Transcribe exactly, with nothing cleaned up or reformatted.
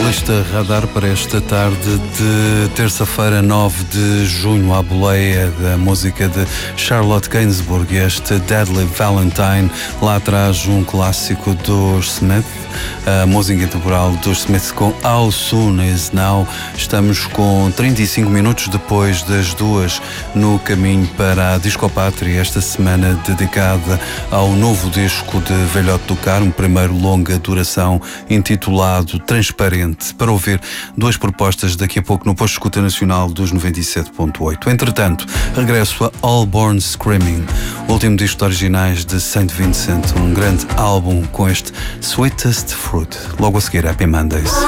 Lista Radar para esta tarde de terça-feira, nove de junho, à boleia da música de Charlotte Gainsbourg, este Deadly Valentine. Lá atrás um clássico dos Smith, a música temporal dos Smiths com How Soon Is Now. Estamos com trinta e cinco minutos depois das duas no caminho para a Discopátria, esta semana dedicada ao novo disco de Velhote do Carmo, primeiro longa duração intitulado Transparente. Para ouvir duas propostas daqui a pouco no Posto de Escuta Nacional dos noventa e sete ponto oito. Entretanto, regresso a All Born Screaming, o último disco de originais de Saint Vincent, um grande álbum com este Sweetest Fruit. Logo a seguir, Happy Mondays.